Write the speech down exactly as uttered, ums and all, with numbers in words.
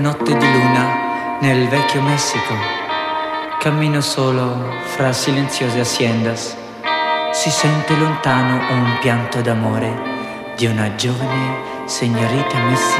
Notte di luna nel vecchio Messico, cammino solo fra silenziose haciendas. Si sente lontano un pianto d'amore di una giovane signorita messicana.